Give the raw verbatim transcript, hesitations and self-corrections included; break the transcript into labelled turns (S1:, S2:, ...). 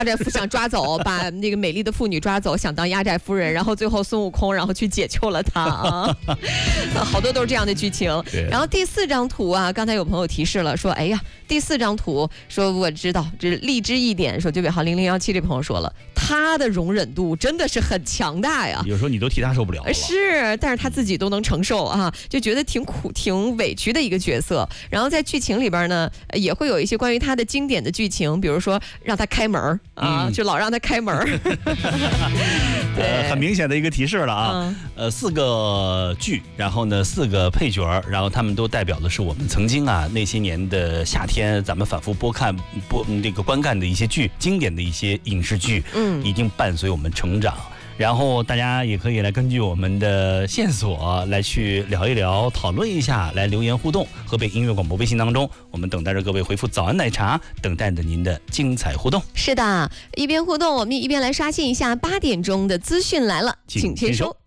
S1: 寨夫想抓走，把那个美丽的妇女抓走，想当压寨夫人，然后最后孙悟空然后去解救了她啊，好多都是这样的剧情。然后第四张图啊，刚才有朋友提示了，说哎呀，第四张图说我知道，这荔枝一点说九尾号零零幺七这朋友说了，他的容忍度真的是很强大呀，
S2: 有时候你都替他受不了了。
S1: 是，但是他自己都能承受啊，就觉得挺苦、挺委屈的一个角色。然后在剧情里边呢，也会有一些关于他的经典的剧情，比如说让他开门啊、嗯，就老让他开门。
S2: 对，很明显的一个提示了啊。嗯、呃，四个剧，然后呢，四个配角，然后他们都代表的是我们曾经啊那些年的夏天，咱们反复播看、播那个观看的一些剧，经典的一些影视剧，嗯，已经伴随我们成长。然后大家也可以来根据我们的线索来去聊一聊，讨论一下，来留言互动。河北音乐广播微信当中，我们等待着各位回复早安奶茶，等待着您的精彩互动。
S1: 是的，一边互动我们一边来刷新一下八点钟的资讯来了，请签收。